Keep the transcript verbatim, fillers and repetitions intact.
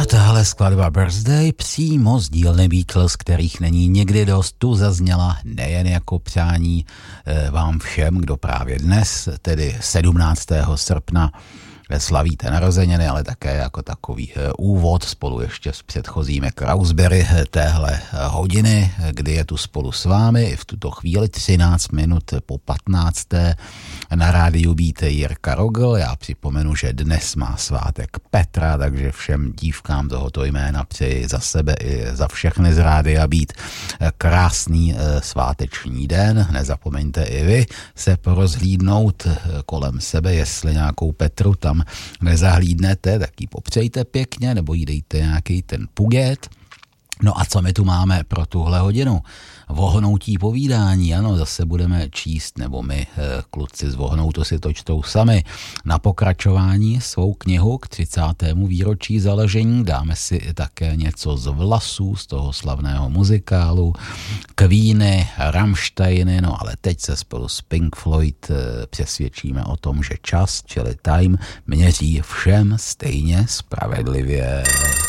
tahle skladba Birthday přímo z dílny Beatles, kterých není nikdy dost, tu zazněla nejen jako přání vám všem, kdo právě dnes, tedy sedmnáctého srpna, slavíte narozeniny, ale také jako takový úvod spolu ještě s předchozími Krausberry téhle hodiny, kdy je tu spolu s vámi i v tuto chvíli třináct minut po patnácté na rádiu Beat Jirka Rogl. Já připomenu, že dnes má svátek Petra, takže všem dívkám tohoto jména přeji za sebe i za všechny z rádia Beat krásný sváteční den. Nezapomeňte i vy se porozhlídnout kolem sebe, jestli nějakou Petru tam nezahlídnete, tak ji popřejte pěkně, nebo jí dejte nějaký ten puget. No a co my tu máme pro tuhle hodinu? Vohnoutí povídání, ano, zase budeme číst, nebo my, kluci z Vohnoutu, si to čtou sami. Na pokračování svou knihu k třicátému výročí založení dáme si také něco z Vlasů, z toho slavného muzikálu, Queeny, Rammsteiny, no ale teď se spolu s Pink Floyd přesvědčíme o tom, že čas, čili time, měří všem stejně spravedlivě.